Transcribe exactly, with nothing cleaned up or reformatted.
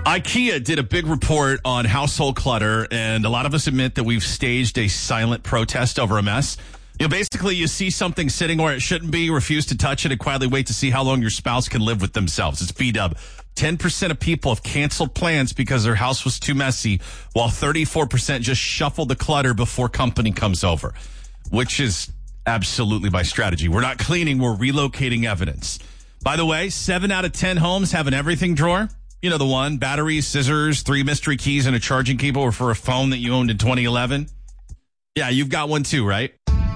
IKEA did a big report on household clutter, and a lot of us admit that we've staged a silent protest over a mess. You know, basically, you see something sitting where it shouldn't be, refuse to touch it, and quietly wait to see how long your spouse can live with themselves. It's B-Dub. ten percent of people have canceled plans because their house was too messy, while thirty-four percent just shuffle the clutter before company comes over, which is absolutely my strategy. We're not cleaning, we're relocating evidence. By the way, seven out of ten homes have an everything drawer. You know the one, batteries, scissors, three mystery keys, and a charging cable for a phone that you owned in twenty eleven. Yeah, you've got one too, right?